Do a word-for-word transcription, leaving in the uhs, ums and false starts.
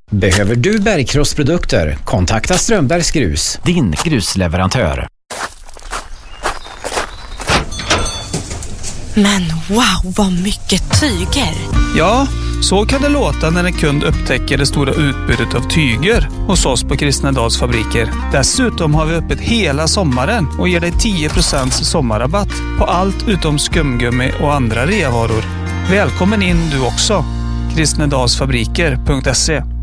Behöver du bergkrossprodukter? Kontakta Strömbergs Grus, din grusleverantör. Men wow, vad mycket tyger! Ja, så kan det låta när en kund upptäcker det stora utbudet av tyger hos oss på Kristnedals fabriker. Dessutom har vi öppet hela sommaren och ger dig tio procent sommarrabatt på allt utom skumgummi och andra reavaror. Välkommen in du också. kristnedalsfabriker punkt se